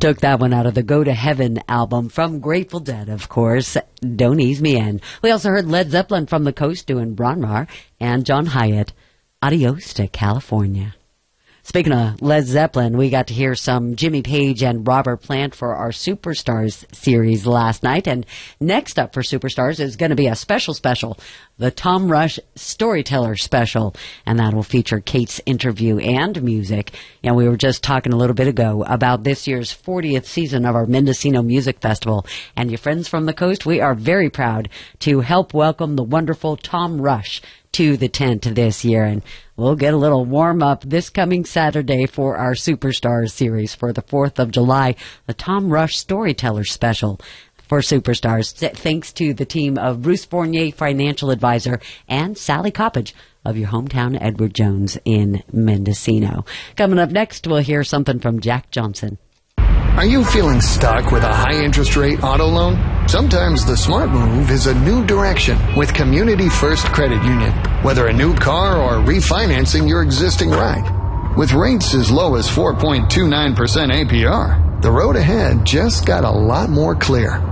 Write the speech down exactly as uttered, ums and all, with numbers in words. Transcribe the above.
Took that one out of the Go to Heaven album from Grateful Dead, of course. Don't Ease Me In. We also heard Led Zeppelin from the Coast doing Bronmar, and John Hyatt, Adios to California. Speaking of Led Zeppelin, we got to hear some Jimmy Page and Robert Plant for our Superstars series last night. And next up for Superstars is going to be a special special, the Tom Rush Storyteller Special. And that will feature Kate's interview and music. And we were just talking a little bit ago about this year's fortieth season of our Mendocino Music Festival. And your friends from the coast, we are very proud to help welcome the wonderful Tom Rush to the tent this year, and we'll get a little warm up this coming Saturday for our Superstars series for the fourth of July, the Tom Rush Storyteller Special for Superstars. Thanks to the team of Bruce Fournier, financial advisor, and Sally Coppage of your hometown Edward Jones in Mendocino. Coming up next, we'll hear something from Jack Johnson. Are you feeling stuck with a high-interest rate auto loan? Sometimes the smart move is a new direction with Community First Credit Union. Whether a new car or refinancing your existing ride. With rates as low as four point two nine percent A P R, the road ahead just got a lot more clear.